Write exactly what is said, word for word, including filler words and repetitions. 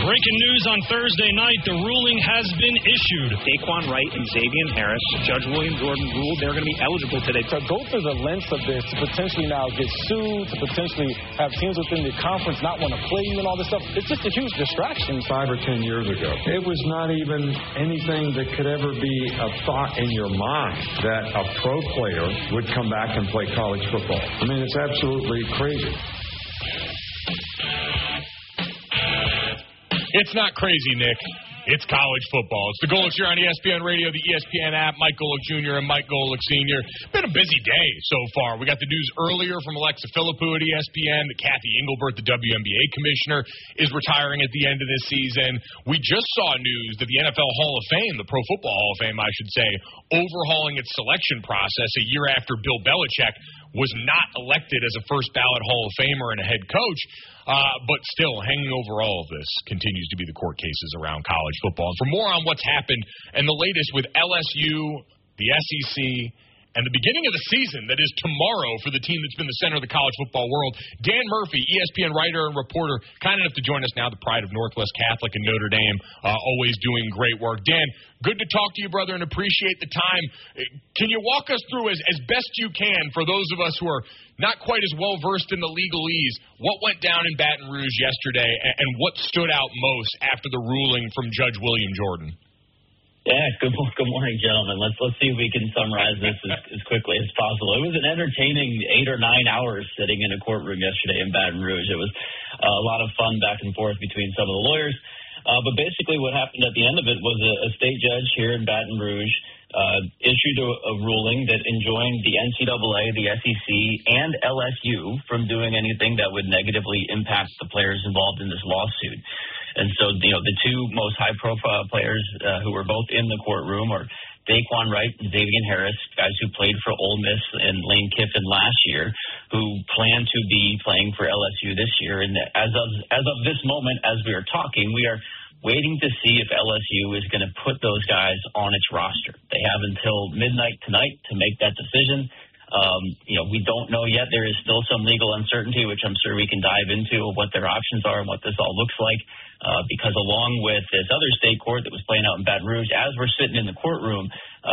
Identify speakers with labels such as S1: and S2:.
S1: Breaking news on Thursday night, the ruling has been issued.
S2: Daquan Wright and Xavier Harris, Judge William Jordan ruled they're going to be eligible today.
S3: To go through the lengths of this, to potentially now get sued, to potentially have teams within the conference not want to play you and all this stuff, it's just a huge distraction.
S4: Five or ten years ago, it was not even anything that could ever be a thought in your mind that a pro player would come back and play college football. I mean, it's absolutely crazy.
S5: It's not crazy, Nick. It's college football. It's the Golics here on E S P N Radio, the E S P N app. Mike Golic Junior and Mike Golic Senior Been a busy day so far. We got the news earlier from Alexa Philippou at E S P N that Kathy Engelbert, the W N B A commissioner, is retiring at the end of this season. We just saw news that the N F L Hall of Fame, the Pro Football Hall of Fame, I should say, overhauling its selection process a year after Bill Belichick was not elected as a first ballot Hall of Famer and a head coach. Uh, but still, hanging over all of this continues to be the court cases around college football. And for more on what's happened and the latest with L S U, the S E C, and the beginning of the season that is tomorrow for the team that's been the center of the college football world, Dan Murphy, E S P N writer and reporter, kind enough to join us now, the pride of Northwest Catholic and Notre Dame, uh, always doing great work. Dan, good to talk to you, brother, and appreciate the time. Can you walk us through, as, as best you can, for those of us who are not quite as well-versed in the legalese, what went down in Baton Rouge yesterday and, and what stood out most after the ruling from Judge William Jordan?
S6: Yeah, good, good morning, gentlemen. Let's let's see if we can summarize this as, as quickly as possible. It was an entertaining eight or nine hours sitting in a courtroom yesterday in Baton Rouge. It was uh, a lot of fun back and forth between some of the lawyers. Uh, but basically what happened at the end of it was a, a state judge here in Baton Rouge uh, issued a, a ruling that enjoined the N C double A, the S E C, and L S U from doing anything that would negatively impact the players involved in this lawsuit. And so, you know, the two most high-profile players uh, who were both in the courtroom are Daquan Wright and Xavier Harris, guys who played for Ole Miss and Lane Kiffin last year, who plan to be playing for L S U this year. And as of as of this moment, as we are talking, we are waiting to see if L S U is going to put those guys on its roster. They have until midnight tonight to make that decision. Um, you know, we don't know yet. There is still some legal uncertainty, which I'm sure we can dive into, of what their options are and what this all looks like. Uh, because along with this other state court that was playing out in Baton Rouge, as we're sitting in the courtroom,